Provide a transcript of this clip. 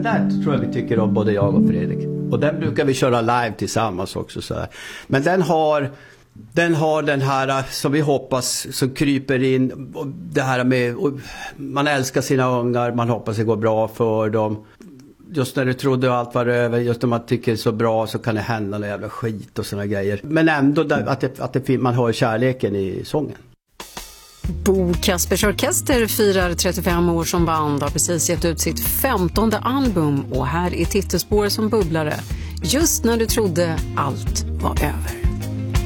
den där tror jag vi tycker om, både jag och Fredrik. Och den brukar vi köra live tillsammans också så här. Men den har den här som vi hoppas som kryper in, det här med man älskar sina ungar, man hoppas det går bra för dem. Just när du trodde allt var över, just när man tycker det är så bra så kan det hända någon jävla skit och såna grejer. Men ändå att man hör kärleken i sången. Bo Kaspers Orkester firar 35 år som band, har precis gett ut sitt 15:e album och här är titelspår som bubblare. Just när du trodde allt var över.